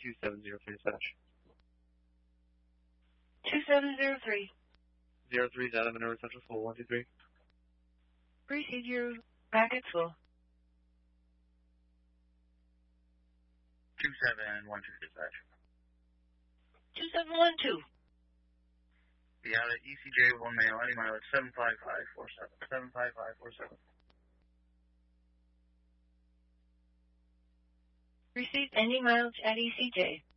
2703 dispatch. 2703. 03 is Adam, Minerva Central, full 123. Receive your packets full. 2712 dispatch. 2712. Be out at ECJ, 1 mail, any mileage, 75547. 75547. Receive any mileage at ECJ.